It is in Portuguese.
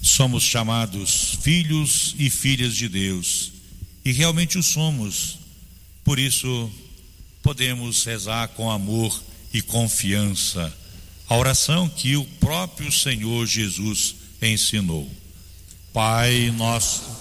Somos chamados filhos e filhas de Deus, e realmente o somos. Por isso, podemos rezar com amor e confiança a oração que o próprio Senhor Jesus ensinou. Pai nosso